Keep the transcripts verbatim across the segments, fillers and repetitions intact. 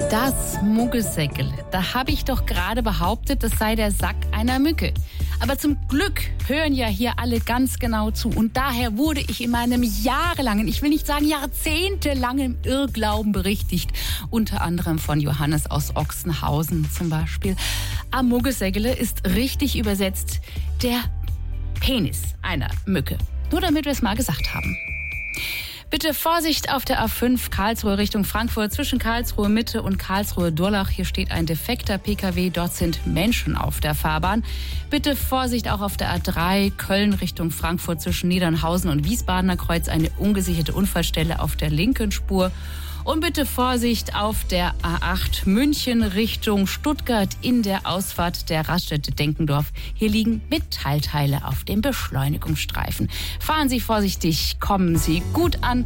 Das Muggelsäckele. Da habe ich doch gerade behauptet, das sei der Sack einer Mücke. Aber zum Glück hören ja hier alle ganz genau zu. Und daher wurde ich in meinem jahrelangen, ich will nicht sagen jahrzehntelangen Irrglauben berichtigt. Unter anderem von Johannes aus Ochsenhausen zum Beispiel. Am Muggelsäckele ist richtig übersetzt der Penis einer Mücke. Nur damit wir es mal gesagt haben. Bitte Vorsicht auf der A fünf Karlsruhe Richtung Frankfurt zwischen Karlsruhe Mitte und Karlsruhe Durlach. Hier steht ein defekter P K W, dort sind Menschen auf der Fahrbahn. Bitte Vorsicht auch auf der A drei Köln Richtung Frankfurt zwischen Niedernhausen und Wiesbadener Kreuz. Eine ungesicherte Unfallstelle auf der linken Spur. Und bitte Vorsicht auf der A acht München Richtung Stuttgart in der Ausfahrt der Raststätte Denkendorf. Hier liegen Metallteile auf dem Beschleunigungsstreifen. Fahren Sie vorsichtig, kommen Sie gut an.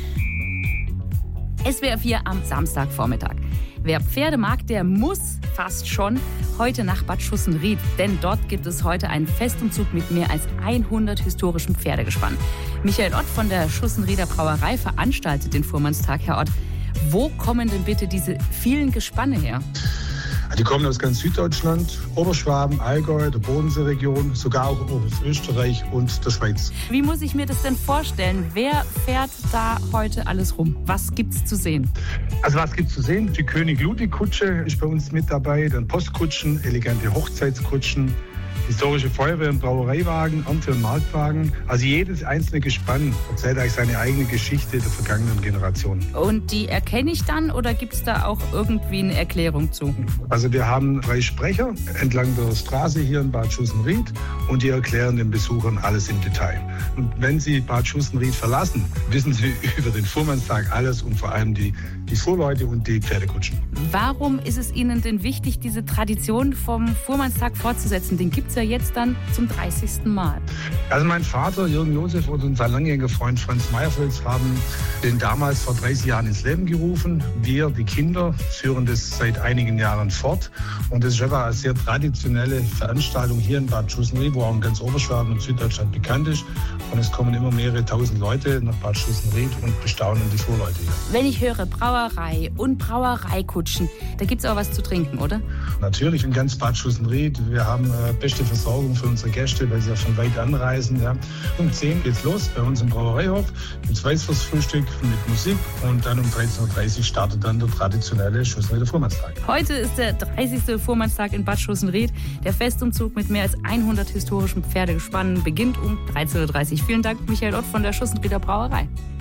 S W R vier am Samstagvormittag. Wer Pferde mag, der muss fast schon heute nach Bad Schussenried. Denn dort gibt es heute einen Festumzug mit mehr als hundert historischen Pferdegespannen. Michael Ott von der Schussenrieder Brauerei veranstaltet den Fuhrmannstag. Herr Ott, wo kommen denn bitte diese vielen Gespanne her? Die kommen aus ganz Süddeutschland, Oberschwaben, Allgäu, der Bodenseeregion, sogar auch aus Österreich und der Schweiz. Wie muss ich mir das denn vorstellen? Wer fährt da heute alles rum? Was gibt's zu sehen? Also was gibt's zu sehen? Die König-Ludwig-Kutsche ist bei uns mit dabei, dann Postkutschen, elegante Hochzeitskutschen, historische Feuerwehr- und Brauereiwagen, Ernte- und Marktwagen. Also jedes einzelne Gespann erzählt eigentlich seine eigene Geschichte der vergangenen Generation. Und die erkenne ich dann oder gibt es da auch irgendwie eine Erklärung zu? Also wir haben drei Sprecher entlang der Straße hier in Bad Schussenried und die erklären den Besuchern alles im Detail. Und wenn sie Bad Schussenried verlassen, wissen sie über den Fuhrmannstag alles und vor allem die, die Fuhrleute und die Pferdekutschen. Warum ist es Ihnen denn wichtig, diese Tradition vom Fuhrmannstag fortzusetzen? Den gibt es ja jetzt dann zum dreißigsten Mal. Also mein Vater, Jürgen Josef, und unser langjähriger Freund Franz Meyerfels haben den damals vor dreißig Jahren ins Leben gerufen. Wir, die Kinder, führen das seit einigen Jahren fort. Und das ist einfach eine sehr traditionelle Veranstaltung hier in Bad Schussenried, wo auch in ganz Oberschwaben und Süddeutschland bekannt ist. Und es kommen immer mehrere tausend Leute nach Bad Schussenried und bestaunen die Fuhrleute hier. Wenn ich höre Brauerei und Brauereikutschen, da gibt es auch was zu trinken, oder? Natürlich, in ganz Bad Schussenried. Wir haben äh, beste Versorgung für unsere Gäste, weil sie ja von weit anreisen. Ja. Um zehn geht's los bei uns im Brauereihof. Gibt's Weißwurstfrühstück mit Musik und dann um dreizehn Uhr dreißig startet dann der traditionelle Schussenrieder Fuhrmannstag. Heute ist der dreißigste Fuhrmannstag in Bad Schussenried. Der Festumzug mit mehr als hundert historischen Pferdegespannen beginnt um dreizehn Uhr dreißig. Vielen Dank, Michael Ott von der Schussenrieder Brauerei.